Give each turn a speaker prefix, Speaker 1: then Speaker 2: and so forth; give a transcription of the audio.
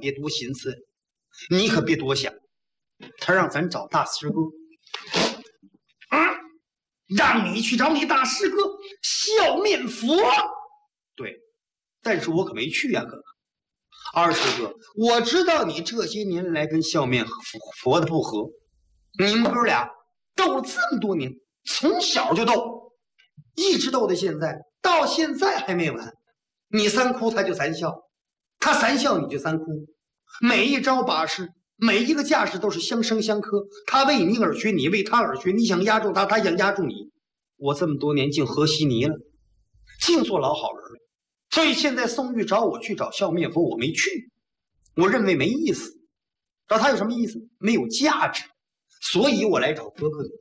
Speaker 1: 别多心思，你可别多想。他让咱找大师哥，让你去找你大师哥笑面佛。对，但是我可没去呀，哥哥。二师哥，我知道你这些年来跟笑面佛的不和，你们哥俩斗了这么多年，从小就斗，一直斗到现在，到现在还没完。你三哭他就三笑，他三笑你就三哭，每一招把式，每一个架势都是相生相克，他为你而学，你为他而学，你想压住他，他想压住你。我这么多年竟和稀泥了，净做老好人了。所以现在宋玉找我去找笑面佛，我没去，我认为没意思。找他有什么意思？没有价值。所以我来找哥哥你。